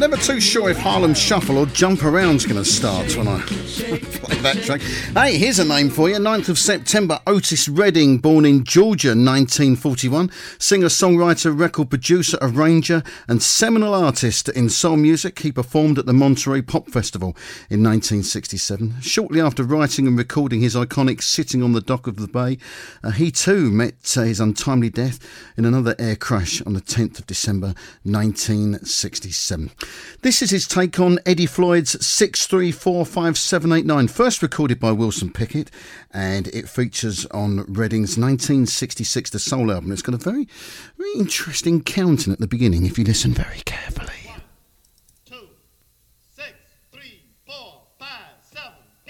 never too sure if Harlem Shuffle or Jump Around's going to start when I play that track. Hey, here's a name for you. 9th of September, Otis Redding, born in Georgia, 1941. Singer-songwriter, record producer, arranger and seminal artist in soul music. He performed at the Monterey Pop Festival in 1967. Shortly after writing and recording his iconic Sitting on the Dock of the Bay, he too met his untimely death in another air crash on the 10th of December 1967. This is his take on Eddie Floyd's 6345789, first recorded by Wilson Pickett, and it features on Redding's 1966 The Soul album. It's got a very, very interesting counting at the beginning if you listen very carefully.